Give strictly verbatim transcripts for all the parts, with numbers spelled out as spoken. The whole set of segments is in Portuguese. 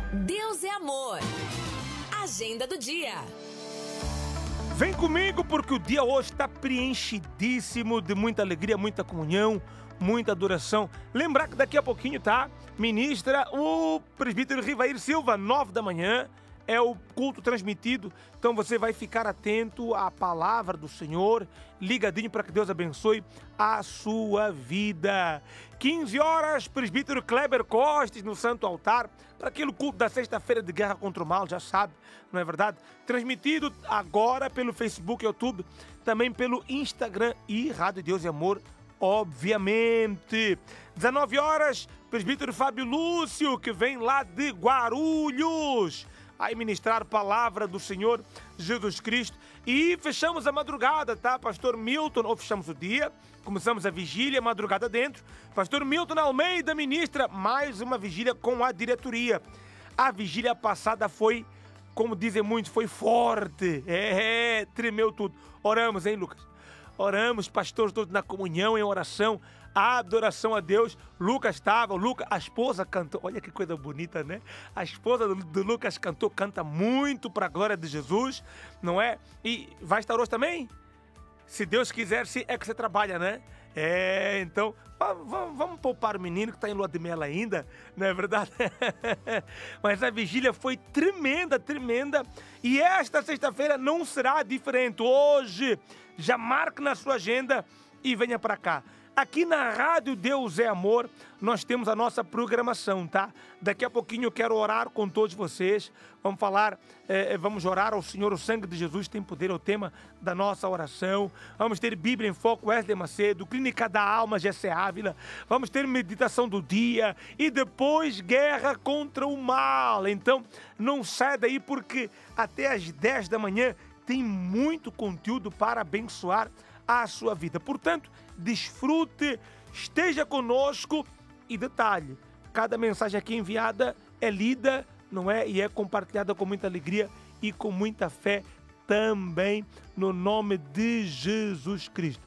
Deus é amor. Agenda do dia. Vem comigo porque o dia hoje está preenchidíssimo de muita alegria, muita comunhão, muita adoração. Lembrar que daqui a pouquinho, tá? Ministra o presbítero Rivair Silva, nove da manhã. É o culto transmitido, então você vai ficar atento à palavra do Senhor, ligadinho para que Deus abençoe a sua vida. quinze horas, presbítero Kleber Costes no Santo Altar, para aquele culto da sexta-feira de guerra contra o mal, já sabe, não é verdade? Transmitido agora pelo Facebook, YouTube, também pelo Instagram e Rádio Deus e Amor, obviamente. dezenove horas, presbítero Fábio Lúcio, que vem lá de Guarulhos, aí ministrar a palavra do Senhor Jesus Cristo. E fechamos a madrugada, tá? Pastor Milton, ou fechamos o dia, começamos a vigília, madrugada dentro. Pastor Milton Almeida ministra mais uma vigília com a diretoria. A vigília passada foi, como dizem muitos, foi forte. É, é, tremeu tudo. Oramos, hein, Lucas? Oramos, pastores todos na comunhão, em oração, a adoração a Deus. Lucas estava, Lucas, a esposa cantou, olha que coisa bonita, né? A esposa do, do Lucas cantou, canta muito para a glória de Jesus, não é? E vai estar hoje também? Se Deus quiser, se é que você trabalha, né? É, então, vamos, vamos poupar o menino que está em lua de mel ainda, não é verdade? Mas a vigília foi tremenda, tremenda. E esta sexta-feira não será diferente. Hoje, já marque na sua agenda e venha para cá. Aqui na Rádio Deus é Amor, nós temos a nossa programação, tá? Daqui a pouquinho eu quero orar com todos vocês. Vamos falar, é, vamos orar ao Senhor, o sangue de Jesus tem poder, é o tema da nossa oração. Vamos ter Bíblia em Foco, Wesley Macedo, Clínica da Alma, Gessé Ávila. Vamos ter meditação do dia e depois guerra contra o mal. Então, não sai daí porque até às dez da manhã tem muito conteúdo para abençoar a sua vida. Portanto, desfrute, esteja conosco e detalhe, cada mensagem aqui enviada é lida, não é? E é compartilhada com muita alegria e com muita fé também, no nome de Jesus Cristo.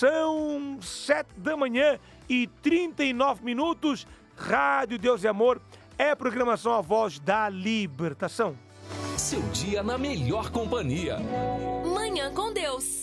São sete da manhã e trinta e nove minutos. Rádio Deus e Amor é a programação A Voz da Libertação. Seu dia na melhor companhia. Manhã com Deus.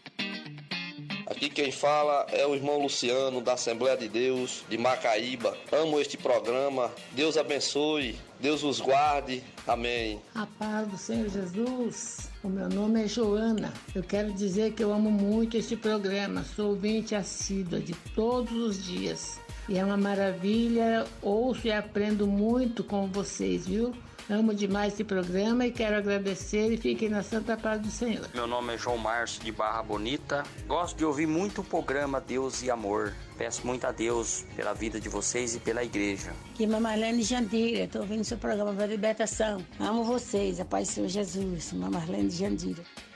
Aqui quem fala é o irmão Luciano, da Assembleia de Deus, de Macaíba. Amo este programa. Deus abençoe, Deus os guarde. Amém. A paz do Senhor Jesus. O meu nome é Joana. Eu quero dizer que eu amo muito este programa. Sou ouvinte assídua de todos os dias. E é uma maravilha. Ouço e aprendo muito com vocês, viu? Amo demais esse programa e quero agradecer e fiquem na santa paz do Senhor. Meu nome é João Márcio de Barra Bonita. Gosto de ouvir muito o programa Deus e Amor. Peço muito a Deus pela vida de vocês e pela igreja. Aqui é a Marlene Jandira. Estou ouvindo seu programa da libertação. Amo vocês. A paz do Senhor Jesus. Marlene Jandira.